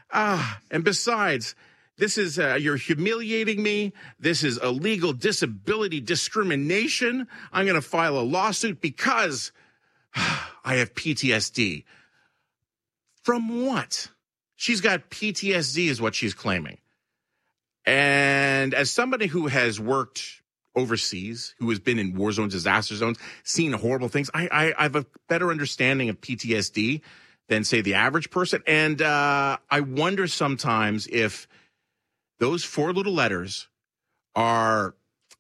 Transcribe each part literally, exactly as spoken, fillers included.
Ah, and besides, this is, uh, you're humiliating me. This is illegal disability discrimination. I'm going to file a lawsuit because I have P T S D. From what? She's got P T S D is what she's claiming. And as somebody who has worked overseas, who has been in war zones, disaster zones, seen horrible things, I, I, I have a better understanding of P T S D than, say, the average person. And uh, I wonder sometimes if those four little letters are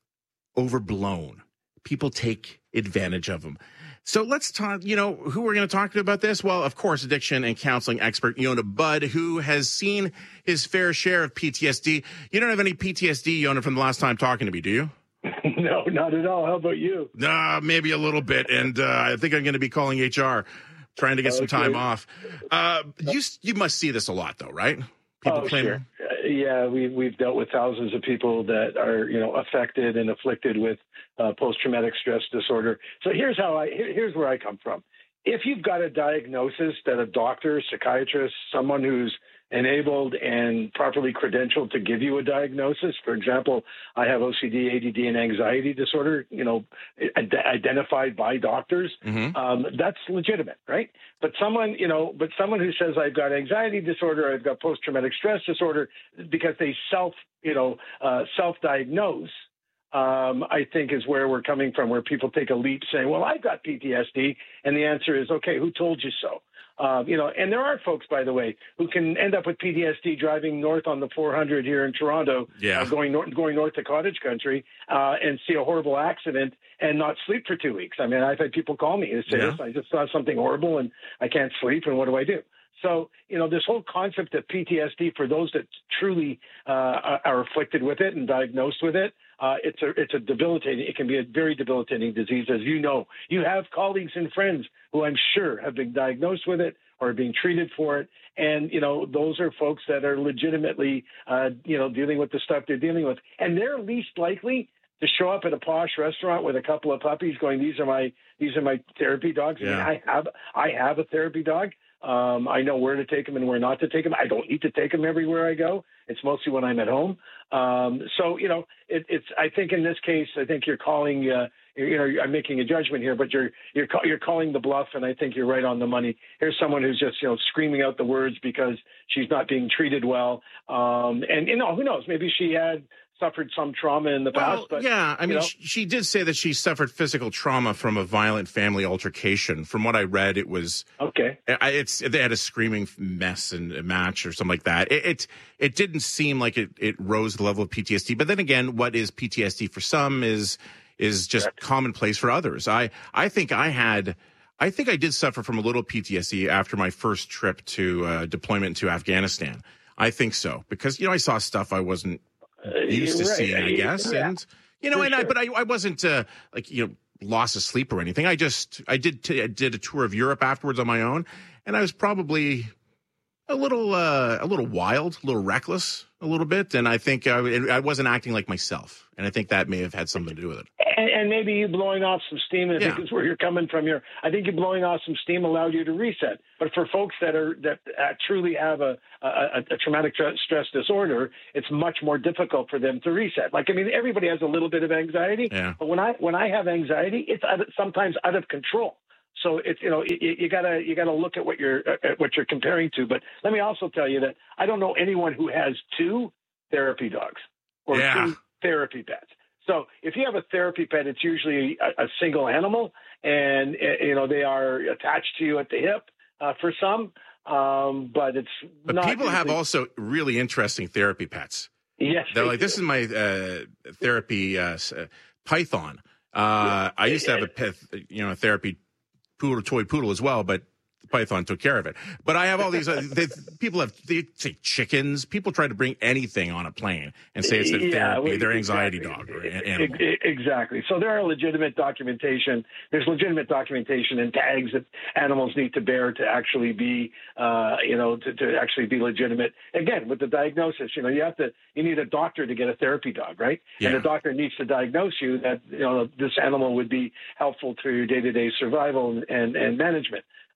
overblown. People take advantage of them. So let's talk, you know, who we're going to talk to about this? Well, of course, addiction and counseling expert Yonah Budd, who has seen his fair share of P T S D. You don't have any P T S D, Yonah, from the last time talking to me, do you? No, not at all. How about you? Uh, maybe a little bit. And uh, I think I'm going to be calling H R, trying to get some Okay. time off. Uh, you you must see this a lot, though, right? People oh, claim. sure. Uh, yeah, we, we've dealt with thousands of people that are, you know, affected and afflicted with uh, post-traumatic stress disorder. So here's how I here, here's where I come from. If you've got a diagnosis that a doctor, psychiatrist, someone who's enabled and properly credentialed to give you a diagnosis, for example, I have O C D, A D D, and anxiety disorder, you know, ad- identified by doctors, Mm-hmm. um, that's legitimate, right? But someone, you know, but someone who says I've got anxiety disorder, I've got post-traumatic stress disorder, because they self, you know, uh, self-diagnose, um, I think is where we're coming from, where people take a leap saying, well, I've got P T S D. And the answer is, okay, who told you so? Uh, you know, and there are folks, by the way, who can end up with P T S D driving north on the four hundred here in Toronto, Yeah. uh, going north, going north to cottage country, uh, and see a horrible accident and not sleep for two weeks. I mean, I've had people call me and say, Yeah. "Listen, I just saw something horrible and I can't sleep, and what do I do?" So, you know, this whole concept of P T S D for those that truly uh, are afflicted with it and diagnosed with it, uh, it's a it's a debilitating. It can be a very debilitating disease, as you know. You have colleagues and friends who I'm sure have been diagnosed with it or are being treated for it, and you know, those are folks that are legitimately, uh, you know, dealing with the stuff they're dealing with, and they're least likely to show up at a posh restaurant with a couple of puppies, going, "These are my these are my therapy dogs." I Yeah. mean, I have I have a therapy dog. Um, I know where to take them and where not to take them. I don't need to take them everywhere I go. It's mostly when I'm at home. Um, so, you know, it, it's, I think in this case, I think you're calling, uh, you know, I'm making a judgment here, but you're, you're, call, you're calling the bluff. And I think you're right on the money. Here's someone who's just, you know, screaming out the words because she's not being treated well. Um, and, you know, who knows, maybe she had suffered some trauma in the Well, past. But, yeah, I mean, know, she, she did say that she suffered physical trauma from a violent family altercation. From what I read, it was okay. I, it's they had a screaming mess and a match or something like that. It it, it didn't seem like it, it rose the level of P T S D. But then again, what is P T S D for some is is just Correct. commonplace for others. I I think I had. I think I did suffer from a little P T S D after my first trip to uh, deployment to Afghanistan. I think so because you know I saw stuff I wasn't used to right. seeing, I guess. Yeah. And, you know, For and I, sure. but I, I wasn't uh, like, you know, lost of sleep or anything. I just, I did, t- I did a tour of Europe afterwards on my own. And I was probably a little, uh, a little wild, a little reckless a little bit. And I think I, I wasn't acting like myself. And I think that may have had something to do with it. And, and maybe you blowing off some steam, I Yeah. think is where you're coming from here. I think you blowing off some steam allowed you to reset. But for folks that are that uh, truly have a, a, a traumatic stress disorder, it's much more difficult for them to reset. Like, I mean, everybody has a little bit of anxiety. Yeah. But when I when I have anxiety, it's out of, sometimes out of control. So it's, you know, you, you gotta you gotta look at what you're at what you're comparing to. But let me also tell you that I don't know anyone who has two therapy dogs or Yeah. two therapy pets. So if you have a therapy pet, it's usually a, a single animal, and uh, you know they are attached to you at the hip uh, for some. Um, but it's But not people have usually- also really interesting therapy pets. yes, They're they like, this do. is my uh, therapy uh, s- uh, python. Uh, I used to have a pet, you know, a therapy poodle, toy poodle as well, but the python took care of it. But I have all these, uh, they, people have, they say chickens. People try to bring anything on a plane and say it's their Yeah, therapy, well, their anxiety exactly. dog or a- animal. E- e- Exactly. So there are legitimate documentation. There's legitimate documentation and tags that animals need to bear to actually be, uh, you know, to, to actually be legitimate. Again, with the diagnosis, you know, you have to, you need a doctor to get a therapy dog, right? Yeah. And the doctor needs to diagnose you that, you know, this animal would be helpful to your day-to-day survival and, and, and management.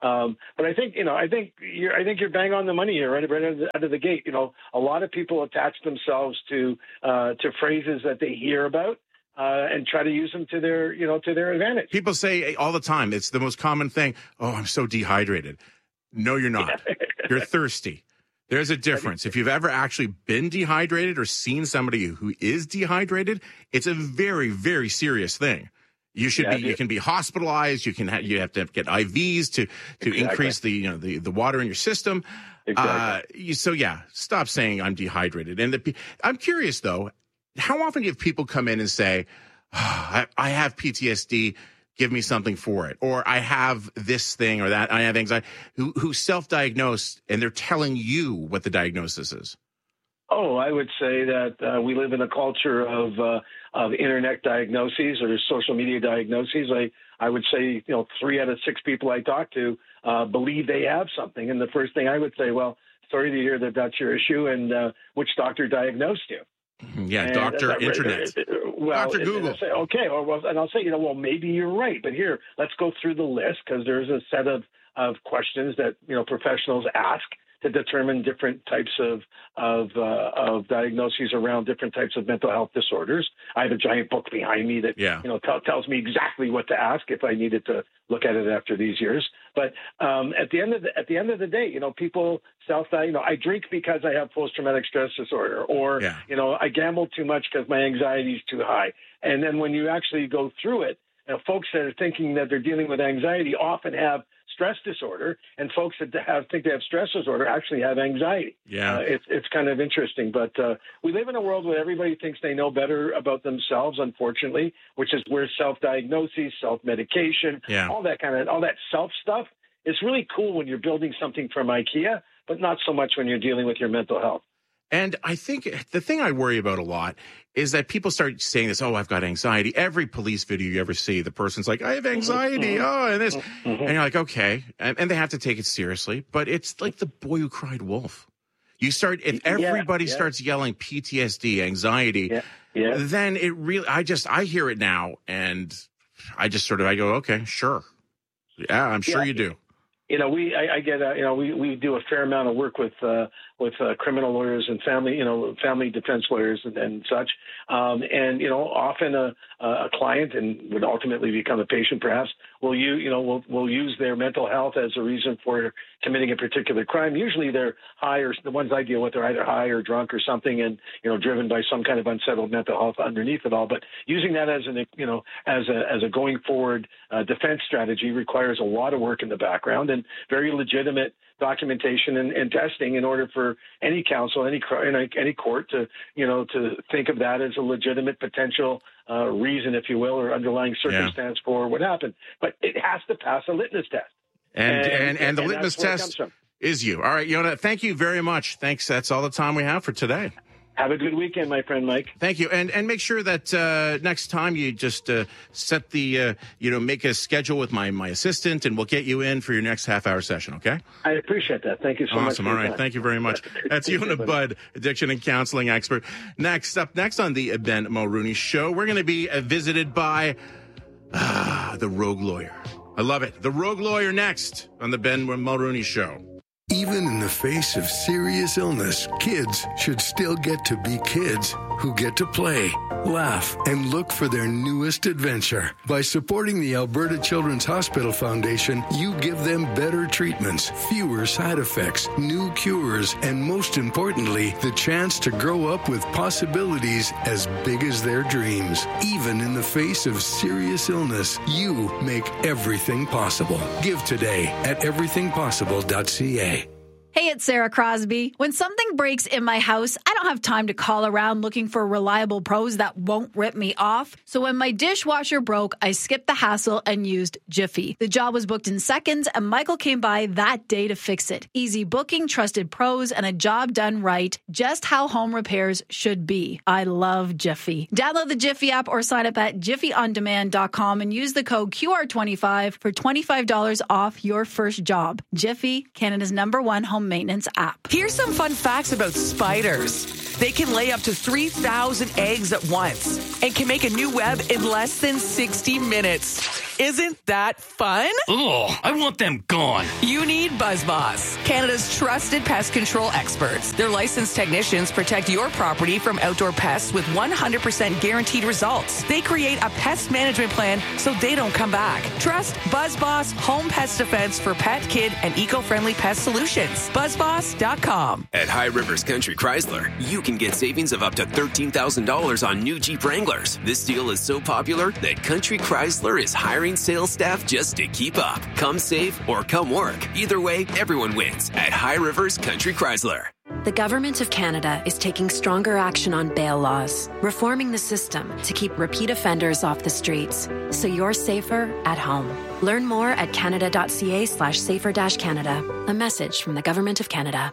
Um, but I think, you know, I think you're, I think you're bang on the money here, right, right out of the, out of the gate. You know, a lot of people attach themselves to uh, to phrases that they hear about uh, and try to use them to their, you know, to their advantage. People say all the time, it's the most common thing. Oh, I'm so dehydrated. No, you're not. You're thirsty. There's a difference. If you've ever actually been dehydrated or seen somebody who is dehydrated, it's a very, very serious thing. You should yeah, be. You can be hospitalized. You can. Ha- you have to get I Vs to to exactly. increase the you know the, the water in your system. Exactly. Uh, you, so yeah, stop saying I'm dehydrated. And the, I'm curious though, how often do you have people come in and say, oh, I, I have P T S D. Give me something for it, or I have this thing or that. I have anxiety. Who who self-diagnosed and they're telling you what the diagnosis is. Oh, I would say that uh, we live in a culture of uh, of internet diagnoses or social media diagnoses. I, I would say, you know, three out of six people I talk to uh, believe they have something. And the first thing I would say, well, sorry to hear that that's your issue, and uh, which doctor diagnosed you? Yeah, and Doctor uh, Internet. Well, Doctor Google. And say, okay, or, well, and I'll say, you know, well, maybe you're right. But here, let's go through the list, because there's a set of, of questions that, you know, professionals ask to determine different types of of, uh, of diagnoses around different types of mental health disorders. I have a giant book behind me that yeah. you know t- tells me exactly what to ask if I needed to look at it after these years. But um, at the end of the at the end of the day, you know, people self you know I drink because I have post traumatic stress disorder, or yeah. you know I gamble too much because my anxiety is too high. And then when you actually go through it, you know, folks that are thinking that they're dealing with anxiety often have stress disorder, and folks that have think they have stress disorder actually have anxiety. Yeah, uh, it's it's kind of interesting, but uh, we live in a world where everybody thinks they know better about themselves, unfortunately, which is where self-diagnoses, self-medication, yeah. all that kind of all that self stuff is really cool when you're building something from IKEA, but not so much when you're dealing with your mental health. And I think the thing I worry about a lot is that people start saying this, oh, I've got anxiety. Every police video you ever see, the person's like, I have anxiety. Mm-hmm. Oh, and this. Mm-hmm. And you're like, okay. And, and they have to take it seriously. But it's like the boy who cried wolf. You start, if everybody yeah, yeah. starts yelling P T S D, anxiety, yeah, yeah. then it really, I just, I hear it now. And I just sort of, I go, okay, sure. Yeah, I'm sure yeah. you do. You know, we I, I get uh, you know we, we do a fair amount of work with uh, with uh, criminal lawyers and family you know family defense lawyers and, and such, um, and you know often a a client, and would ultimately become a patient perhaps, will you you know will will use their mental health as a reason for committing a particular crime. Usually they're high, or the ones I deal with are either high or drunk or something, and you know driven by some kind of unsettled mental health underneath it all. But using that as an you know as a as a going forward uh, defense strategy requires a lot of work in the background, and very legitimate documentation and, and testing in order for any counsel, any any court to you know to think of that as a legitimate potential uh, reason, if you will, or underlying circumstance yeah. for what happened. But it has to pass a litmus test, and and and, and the and litmus test is you. All right, Yonah, thank you very much. Thanks. That's all the time we have for today. Have a good weekend, my friend Mike. Thank you. And and make sure that uh, next time you just uh, set the, uh, you know, make a schedule with my, my assistant, and we'll get you in for your next half-hour session, okay? I appreciate that. Thank you so awesome. much. Awesome. All right. Time. Thank you very much. That's Yonah Budd, addiction and counseling expert. Next up, next on the Ben Mulrooney Show, we're going to be uh, visited by uh, the Rogue Lawyer. I love it. The Rogue Lawyer next on the Ben Mulrooney Show. Even in the face of serious illness, kids should still get to be kids who get to play, laugh, and look for their newest adventure. By supporting the Alberta Children's Hospital Foundation, you give them better treatments, fewer side effects, new cures, and most importantly, the chance to grow up with possibilities as big as their dreams. Even in the face of serious illness, you make everything possible. Give today at everything possible dot c a. Hey, it's Sarah Crosby. When something breaks in my house, I don't have time to call around looking for reliable pros that won't rip me off. So when my dishwasher broke, I skipped the hassle and used Jiffy. The job was booked in seconds, and Michael came by that day to fix it. Easy booking, trusted pros, and a job done right. Just how home repairs should be. I love Jiffy. Download the Jiffy app or sign up at jiffy on demand dot com and use the code Q R twenty-five for twenty-five dollars off your first job. Jiffy, Canada's number one home maintenance app. Here's some fun facts about spiders. They can lay up to three thousand eggs at once and can make a new web in less than sixty minutes. Isn't that fun? Oh, I want them gone. You need BuzzBoss, Canada's trusted pest control experts. Their licensed technicians protect your property from outdoor pests with one hundred percent guaranteed results. They create a pest management plan so they don't come back. Trust BuzzBoss Home Pest Defense for pet, kid, and eco-friendly pest solutions. buzz boss dot com. At High Rivers Country Chrysler, you can get savings of up to thirteen thousand dollars on new Jeep Wranglers. This deal is so popular that Country Chrysler is hiring sales staff just to keep up. Come save or come work. Either way, everyone wins at High Rivers Country Chrysler. The Government of Canada is taking stronger action on bail laws, reforming the system to keep repeat offenders off the streets, so you're safer at home. Learn more at canada.ca slash safer dash Canada. A message from the Government of Canada.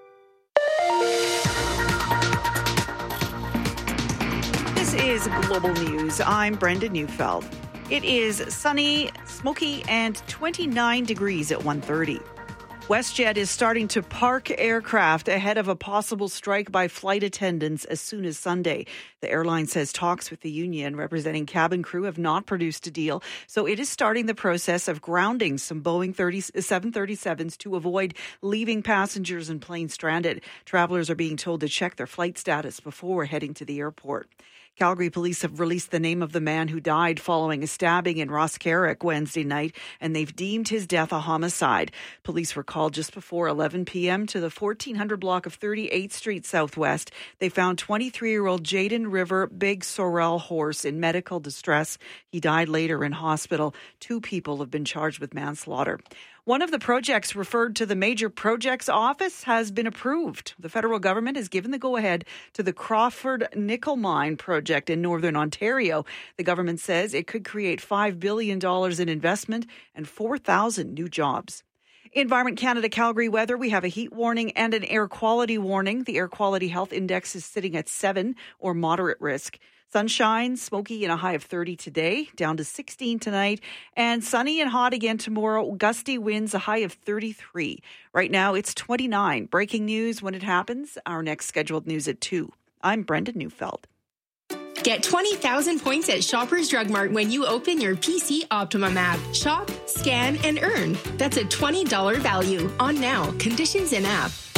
This is Global News. I'm Brenda Neufeld. It is sunny, smoky, and twenty-nine degrees at one thirty. WestJet is starting to park aircraft ahead of a possible strike by flight attendants as soon as Sunday. The airline says talks with the union representing cabin crew have not produced a deal, so it is starting the process of grounding some Boeing seven thirty-sevens to avoid leaving passengers and planes stranded. Travelers are being told to check their flight status before heading to the airport. Calgary police have released the name of the man who died following a stabbing in Roscarrick Wednesday night, and they've deemed his death a homicide. Police were called just before eleven p.m. to the fourteen hundred block of thirty-eighth Street Southwest. They found twenty-three-year-old Jaden River Big Sorrel Horse in medical distress. He died later in hospital. Two people have been charged with manslaughter. One of the projects referred to the Major Projects Office has been approved. The federal government has given the go-ahead to the Crawford Nickel Mine project in Northern Ontario. The government says it could create five billion dollars in investment and four thousand new jobs. Environment Canada Calgary weather, we have a heat warning and an air quality warning. The air quality health index is sitting at seven or moderate risk. Sunshine, smoky and a high of thirty today, down to sixteen tonight, and sunny and hot again tomorrow. Gusty winds, a high of thirty-three. Right now, it's twenty-nine. Breaking news when it happens. Our next scheduled news at two. I'm Brenda Neufeld. Get twenty thousand points at Shoppers Drug Mart when you open your P C Optimum app. Shop, scan, and earn. That's a twenty dollars value on now. Conditions in app.